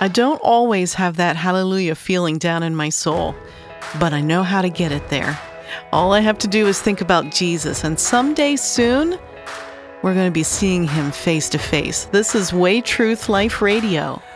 I don't always have that hallelujah feeling down in my soul, but I know how to get it there. All I have to do is think about Jesus, and someday soon, we're going to be seeing him face to face. This is Way Truth Life Radio.